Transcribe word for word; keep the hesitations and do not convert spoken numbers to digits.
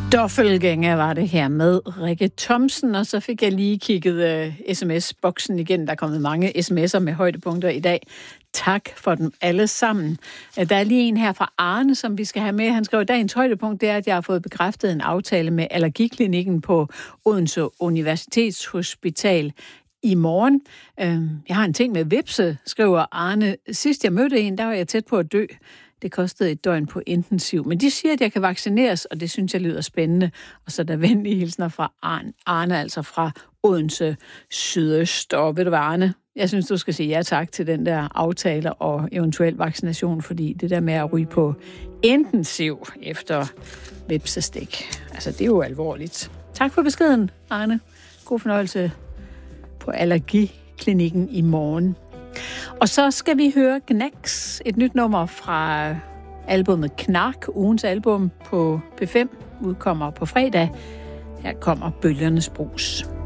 Doppelgænger var det her med Rikke Thomsen, og så fik jeg lige kigget uh, sms-boksen igen. Der er kommet mange sms'er med højdepunkter i dag. Tak for dem alle sammen. Der er lige en her fra Arne, som vi skal have med. Han skrev, at dagens højdepunkt det er, at jeg har fået bekræftet en aftale med allergiklinikken på Odense Universitetshospital i morgen. Jeg har en ting med vipse, skriver Arne. Sidst jeg mødte en, der var jeg tæt på at dø. Det kostede et døgn på intensiv. Men de siger, at jeg kan vaccineres, og det synes jeg lyder spændende. Og så er der venlige hilsner fra Arne, Arne altså fra Odense Sydøst. Og ved du hvad, Arne? Jeg synes, du skal sige ja tak til den der aftale og eventuel vaccination, fordi det der med at ryge på intensiv efter vipsestik, altså det er jo alvorligt. Tak for beskeden, Arne. God fornøjelse på allergiklinikken i morgen. Og så skal vi høre Gnags, et nyt nummer fra albumet Knark, ugens album på P fem, udkommer på fredag. Her kommer Bølgernes Brus.